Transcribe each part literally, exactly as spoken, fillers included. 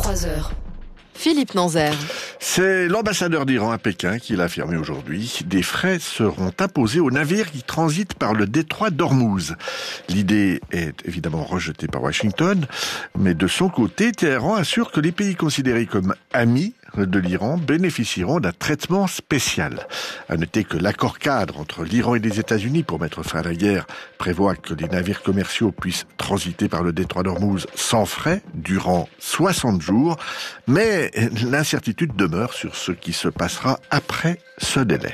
vingt-trois heures. Philippe Nanzer. C'est l'ambassadeur d'Iran à Pékin qui l'a affirmé aujourd'hui. Des frais seront imposés aux navires qui transitent par le détroit d'Ormuz. L'idée est évidemment rejetée par Washington, mais de son côté, Téhéran assure que les pays considérés comme amis de l'Iran bénéficieront d'un traitement spécial. À noter que l'accord cadre entre l'Iran et les États-Unis pour mettre fin à la guerre prévoit que les navires commerciaux puissent transiter par le détroit d'Ormuz sans frais durant soixante jours, mais l'incertitude demeure sur ce qui se passera après ce délai.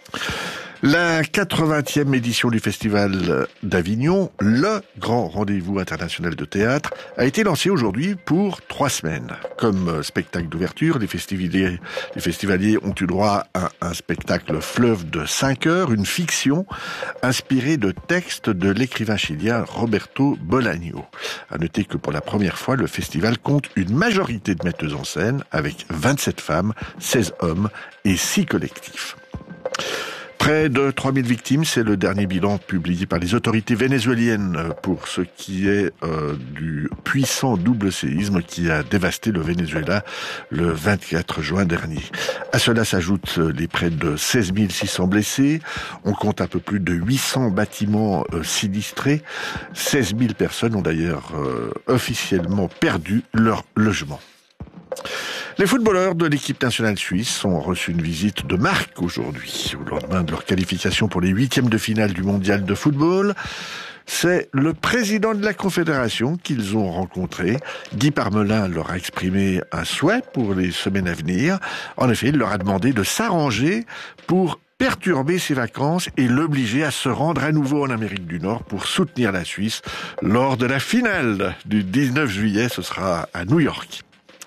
La quatre-vingtième édition du Festival d'Avignon, le grand rendez-vous international de théâtre, a été lancée aujourd'hui pour trois semaines. Comme spectacle d'ouverture, les festivaliers, les festivaliers ont eu droit à un spectacle fleuve de cinq heures, une fiction inspirée de textes de l'écrivain chilien Roberto Bolaño. À noter que pour la première fois, le festival compte une majorité de metteuses en scène avec vingt-sept femmes, seize hommes et six collectifs. Près de trois mille victimes, c'est le dernier bilan publié par les autorités vénézuéliennes pour ce qui est euh, du puissant double séisme qui a dévasté le Venezuela le vingt-quatre juin dernier. À cela s'ajoutent les près de seize mille six cents blessés. On compte un peu plus de huit cents bâtiments euh, sinistrés. seize mille personnes ont d'ailleurs euh, officiellement perdu leur logement. Les footballeurs de l'équipe nationale suisse ont reçu une visite de marque aujourd'hui, au lendemain de leur qualification pour les huitièmes de finale du mondial de football. C'est le président de la Confédération qu'ils ont rencontré. Guy Parmelin leur a exprimé un souhait pour les semaines à venir. En effet, il leur a demandé de s'arranger pour perturber ses vacances et l'obliger à se rendre à nouveau en Amérique du Nord pour soutenir la Suisse lors de la finale du dix-neuf juillet. Ce sera à New York.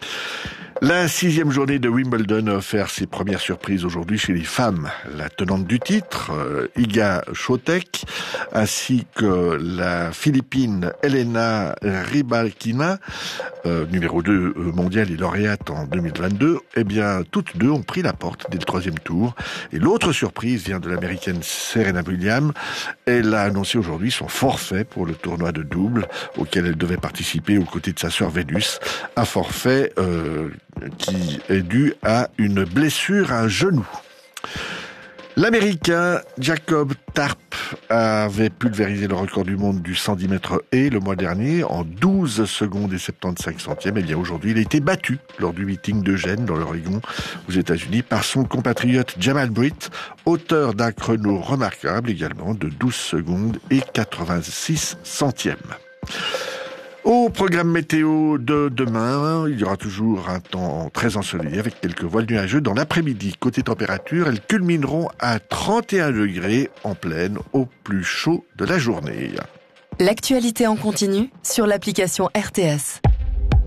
La sixième journée de Wimbledon a offert ses premières surprises aujourd'hui chez les femmes. La tenante du titre, euh, Iga Swiatek, ainsi que la Philippine Elena Rybakina, euh, numéro deux mondiale et lauréate en deux mille vingt-deux, eh bien, toutes deux ont pris la porte dès le troisième tour. Et l'autre surprise vient de l'américaine Serena Williams. Elle a annoncé aujourd'hui son forfait pour le tournoi de double auquel elle devait participer aux côtés de sa sœur Vénus. Un forfait euh, qui est dû à une blessure à un genou. L'Américain Jacob Tarp avait pulvérisé le record du monde du cent dix mètres haies le mois dernier en douze secondes et soixante-quinze centièmes. Et bien aujourd'hui, il a été battu lors du meeting d'Eugène dans l'Oregon aux États-Unis par son compatriote Jamal Britt, auteur d'un chrono remarquable également de douze secondes et quatre-vingt-six centièmes. Au programme météo de demain, il y aura toujours un temps très ensoleillé avec quelques voiles nuageux. Dans l'après-midi, côté température, elles culmineront à trente et un degrés en pleine au plus chaud de la journée. L'actualité en continu sur l'application R T S.